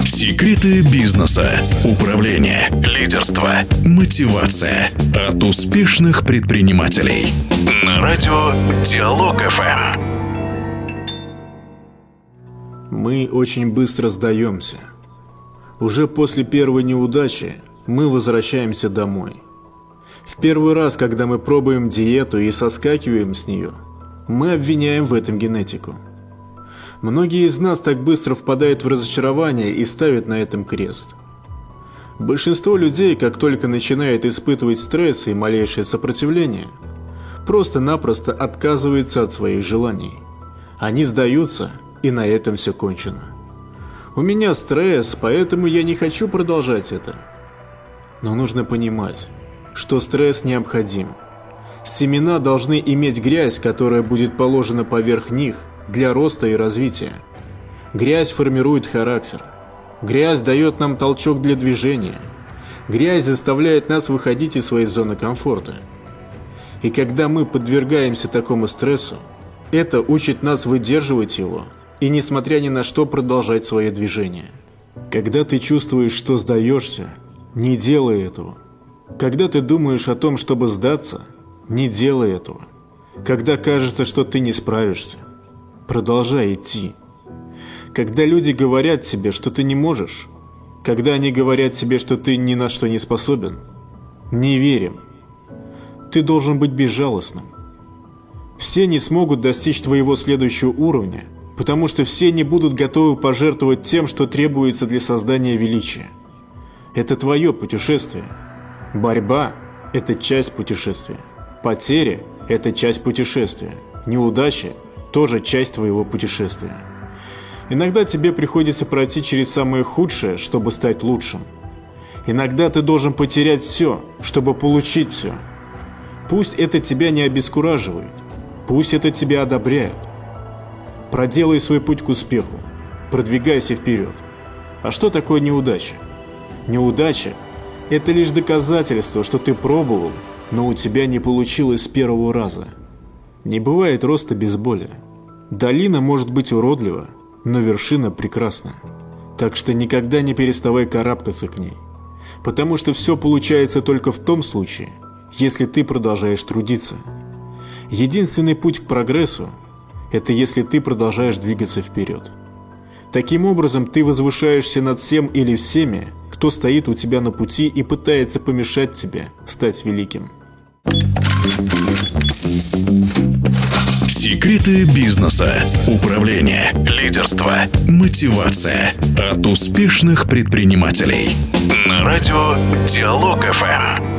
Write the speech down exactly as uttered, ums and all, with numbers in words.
Секреты бизнеса, управления, лидерства, мотивация от успешных предпринимателей. На радио Диалог эф эм. Мы очень быстро сдаемся. Уже после первой неудачи мы возвращаемся домой. В первый раз, когда мы пробуем диету и соскакиваем с нее, мы обвиняем в этом генетику. Многие из нас так быстро впадают в разочарование и ставят на этом крест. Большинство людей, как только начинают испытывать стресс и малейшее сопротивление, просто-напросто отказываются от своих желаний. Они сдаются, и на этом все кончено. У меня стресс, поэтому я не хочу продолжать это. Но нужно понимать, что стресс необходим. Семена должны иметь грязь, которая будет положена поверх них для роста и развития. Грязь формирует характер. Грязь дает нам толчок для движения. Грязь заставляет нас выходить из своей зоны комфорта. И когда мы подвергаемся такому стрессу, это учит нас выдерживать его и, несмотря ни на что, продолжать свое движение. Когда ты чувствуешь, что сдаешься, не делай этого. Когда ты думаешь о том, чтобы сдаться, не делай этого. Когда кажется, что ты не справишься, продолжай идти. Когда люди говорят тебе, что ты не можешь, когда они говорят тебе, что ты ни на что не способен, не верь им. Ты должен быть безжалостным. Все не смогут достичь твоего следующего уровня, потому что все не будут готовы пожертвовать тем, что требуется для создания величия. Это твое путешествие. Борьба – это часть путешествия. Потери – это часть путешествия. Неудачи – тоже часть твоего путешествия. Иногда тебе приходится пройти через самое худшее, чтобы стать лучшим. Иногда ты должен потерять все, чтобы получить все. Пусть это тебя не обескураживает, пусть это тебя одобряет. Проделай свой путь к успеху, продвигайся вперед. А что такое неудача? Неудача – это лишь доказательство, что ты пробовал, но у тебя не получилось с первого раза. Не бывает роста без боли. Долина может быть уродлива, но вершина прекрасна. Так что никогда не переставай карабкаться к ней. Потому что все получается только в том случае, если ты продолжаешь трудиться. Единственный путь к прогрессу – это если ты продолжаешь двигаться вперед. Таким образом, ты возвышаешься над всем или всеми, кто стоит у тебя на пути и пытается помешать тебе стать великим. Секреты бизнеса, управления, лидерства, мотивация от успешных предпринимателей. На радио Диалог эф эм.